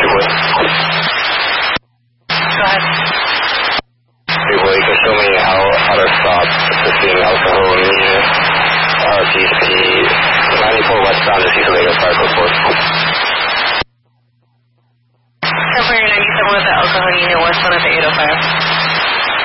boy. Go ahead. Hey boy, you can show me how to stop assisting alcohol in RTC 94 westbound to Cecil Lake Fire Code 4. California 97 with the alcohol unit westbound at the 805.